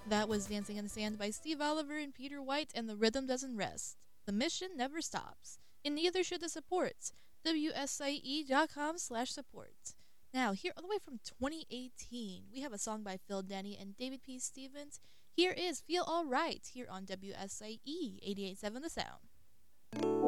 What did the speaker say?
That was Dancing in the Sand by Steve Oliver and Peter White, and the rhythm doesn't rest. The mission never stops, and neither should the supports. WSIE.com/support. Now, here all the way from 2018, we have a song by Phil Denny and David P. Stevens. Here is Feel Alright here on WSIE 88.7 The Sound.